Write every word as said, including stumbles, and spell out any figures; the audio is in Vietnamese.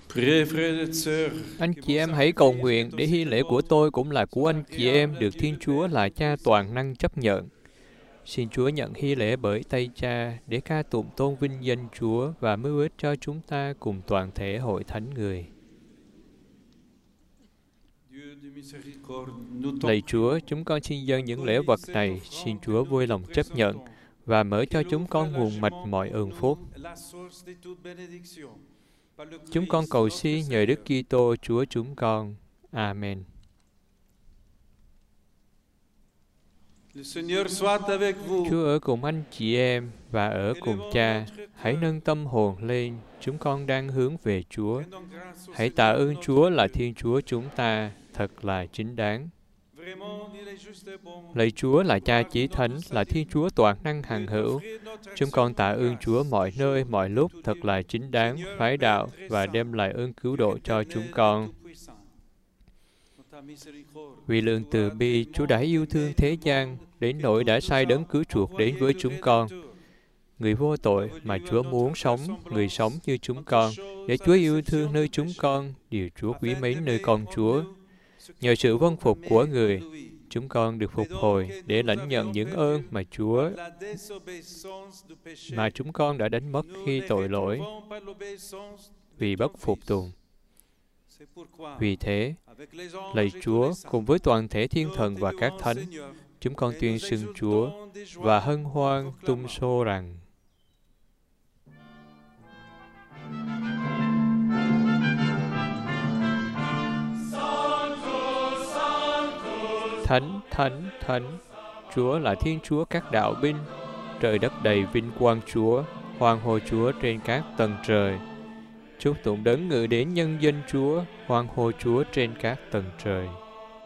Anh chị em hãy cầu nguyện để hy lễ của tôi cũng là của anh chị em được Thiên Chúa là Cha toàn năng chấp nhận. Xin Chúa nhận hy lễ bởi tay Cha để ca tụng tôn vinh danh Chúa và mưu ích cho chúng ta cùng toàn thể hội thánh người. Lạy Chúa, chúng con xin dâng những lễ vật này, xin Chúa vui lòng chấp nhận và mở cho chúng con nguồn mạch mọi ơn phúc. Chúng con cầu xin nhờ Đức Kitô Chúa chúng con. Amen. Chúa ở cùng anh chị em và ở cùng Cha. Hãy nâng tâm hồn lên, chúng con đang hướng về Chúa. Hãy tạ ơn Chúa là Thiên Chúa chúng ta, thật là chính đáng. Lạy Chúa là Cha Chí Thánh, là Thiên Chúa toàn năng hằng hữu. Chúng con tạ ơn Chúa mọi nơi, mọi lúc, thật là chính đáng, phái đạo và đem lại ơn cứu độ cho chúng con. Vì lượng từ bi, Chúa đã yêu thương thế gian, đến nỗi đã sai đấng cứu chuộc đến với chúng con. Người vô tội mà Chúa muốn sống, người sống như chúng con, để Chúa yêu thương nơi chúng con, điều Chúa quý mến nơi con Chúa. Nhờ sự vâng phục của người, chúng con được phục hồi để lãnh nhận những ơn mà Chúa mà chúng con đã đánh mất khi tội lỗi vì bất phục tùng. Vì thế, lạy Chúa, cùng với toàn thể thiên thần và các thánh, chúng con tuyên xưng Chúa và hân hoan tung xô rằng: Thánh, Thánh, Thánh, Chúa là Thiên Chúa các đạo binh, trời đất đầy vinh quang Chúa, hoan hô Chúa trên các tầng trời. Chúc tụng đấng ngự đến nhân danh Chúa, hoan hô Chúa trên các tầng trời.